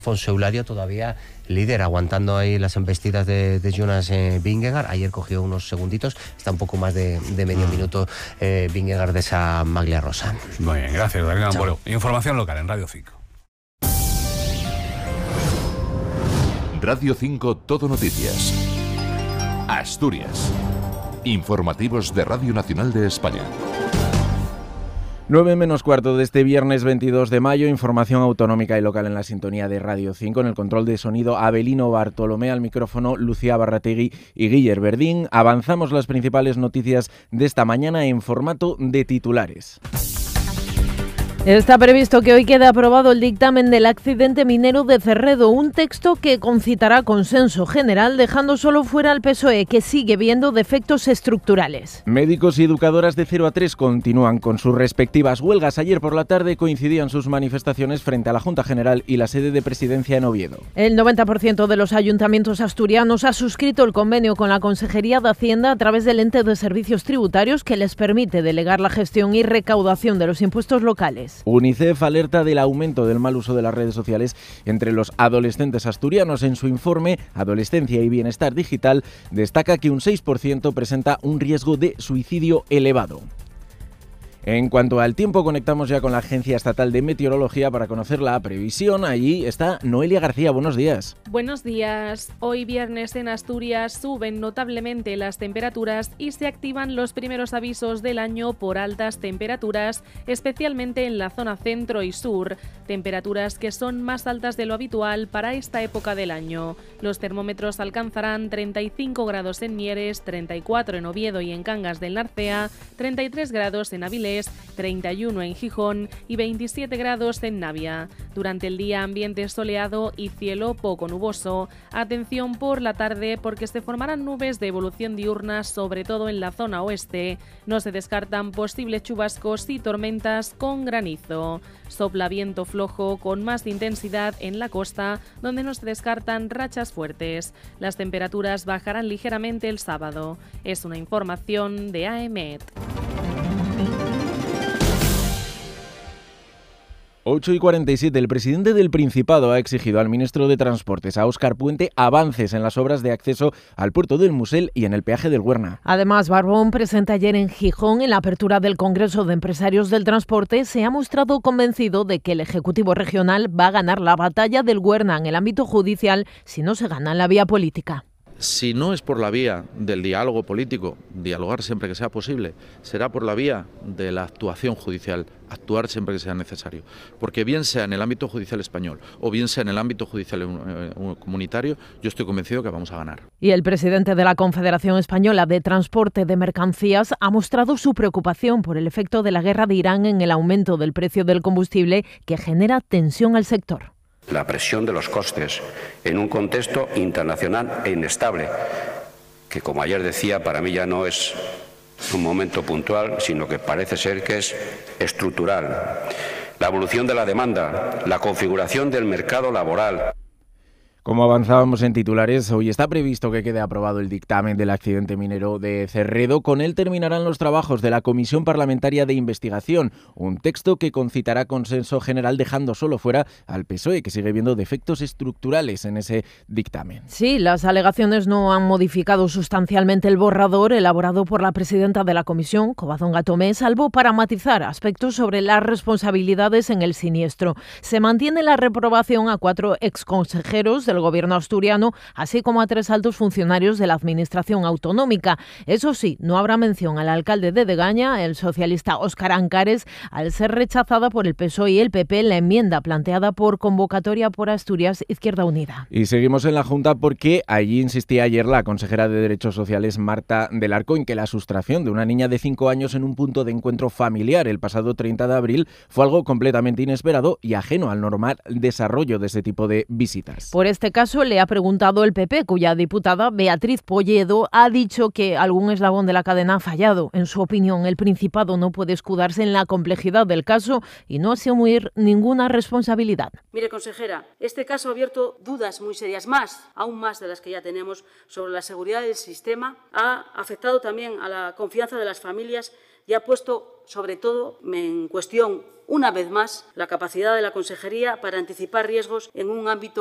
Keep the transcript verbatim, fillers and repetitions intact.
Alfonso Eulario todavía líder, aguantando ahí las embestidas de, de Jonas eh, Vingegaard. Ayer cogió unos segunditos, está un poco más de, de medio minuto eh, Vingegaard de esa maglia rosa. Muy bien, gracias, Darío Ampuero. Información local en Radio cinco. Radio cinco Todo Noticias. Asturias. Informativos de Radio Nacional de España. nueve menos cuarto de este viernes veintidós de mayo, información autonómica y local en la sintonía de Radio cinco. En el control de sonido, Abelino Bartolomé, al micrófono Lucía Barrategui y Guiller Verdín. Avanzamos las principales noticias de esta mañana en formato de titulares. Está previsto que hoy quede aprobado el dictamen del accidente minero de Cerredo, un texto que concitará consenso general, dejando solo fuera al P S O E, que sigue viendo defectos estructurales. Médicos y educadoras de cero a tres continúan con sus respectivas huelgas. Ayer por la tarde coincidían sus manifestaciones frente a la Junta General y la sede de Presidencia en Oviedo. El noventa por ciento de los ayuntamientos asturianos ha suscrito el convenio con la Consejería de Hacienda a través del ente de servicios tributarios que les permite delegar la gestión y recaudación de los impuestos locales. UNICEF alerta del aumento del mal uso de las redes sociales entre los adolescentes asturianos. En su informe Adolescencia y Bienestar Digital destaca que un seis por ciento presenta un riesgo de suicidio elevado. En cuanto al tiempo, conectamos ya con la Agencia Estatal de Meteorología para conocer la previsión. Allí está Noelia García. Buenos días. Buenos días. Hoy viernes en Asturias suben notablemente las temperaturas y se activan los primeros avisos del año por altas temperaturas, especialmente en la zona centro y sur. Temperaturas que son más altas de lo habitual para esta época del año. Los termómetros alcanzarán treinta y cinco grados en Mieres, treinta y cuatro en Oviedo y en Cangas del Narcea, treinta y tres grados en Avilés, treinta y uno en Gijón y veintisiete grados en Navia. Durante el día ambiente soleado y cielo poco nuboso. Atención por la tarde porque se formarán nubes de evolución diurna, sobre todo en la zona oeste. No se descartan posibles chubascos y tormentas con granizo. Sopla viento flojo con más intensidad en la costa, donde no se descartan rachas fuertes. Las temperaturas bajarán ligeramente el sábado. Es una información de A E M E T. ocho y cuarenta y siete. El presidente del Principado ha exigido al ministro de Transportes, a Óscar Puente, avances en las obras de acceso al puerto del Musel y en el peaje del Huerna. Además, Barbón, presente ayer en Gijón en la apertura del Congreso de Empresarios del Transporte, se ha mostrado convencido de que el Ejecutivo Regional va a ganar la batalla del Huerna en el ámbito judicial si no se gana en la vía política. Si no es por la vía del diálogo político, dialogar siempre que sea posible, será por la vía de la actuación judicial, actuar siempre que sea necesario. Porque bien sea en el ámbito judicial español o bien sea en el ámbito judicial eh, comunitario, yo estoy convencido que vamos a ganar. Y el presidente de la Confederación Española de Transporte de Mercancías ha mostrado su preocupación por el efecto de la guerra de Irán en el aumento del precio del combustible que genera tensión al sector. La presión de los costes en un contexto internacional e inestable, que como ayer decía, para mí ya no es un momento puntual, sino que parece ser que es estructural. La evolución de la demanda, la configuración del mercado laboral. Como avanzábamos en titulares, hoy está previsto que quede aprobado el dictamen del accidente minero de Cerredo. Con él terminarán los trabajos de la Comisión Parlamentaria de Investigación, un texto que concitará consenso general, dejando solo fuera al P S O E, que sigue viendo defectos estructurales en ese dictamen. Sí, las alegaciones no han modificado sustancialmente el borrador elaborado por la presidenta de la Comisión, Covadonga Tomé, salvo para matizar aspectos sobre las responsabilidades en el siniestro. Se mantiene la reprobación a cuatro exconsejeros del gobierno asturiano, así como a tres altos funcionarios de la administración autonómica. Eso sí, no habrá mención al alcalde de Degaña, el socialista Óscar Ancares, al ser rechazada por el P S O E y el P P la enmienda planteada por Convocatoria por Asturias Izquierda Unida. Y seguimos en la Junta porque allí insistía ayer la consejera de Derechos Sociales, Marta del Arco, en que la sustracción de una niña de cinco años en un punto de encuentro familiar el pasado treinta de abril fue algo completamente inesperado y ajeno al normal desarrollo de ese tipo de visitas. Por este caso le ha preguntado el P P, cuya diputada Beatriz Polledo ha dicho que algún eslabón de la cadena ha fallado. En su opinión, el Principado no puede escudarse en la complejidad del caso y no asumir ninguna responsabilidad. Mire, consejera, este caso ha abierto dudas muy serias, más, aún más de las que ya tenemos, sobre la seguridad del sistema. Ha afectado también a la confianza de las familias y ha puesto sobre todo en cuestión, una vez más, la capacidad de la Consejería para anticipar riesgos en un ámbito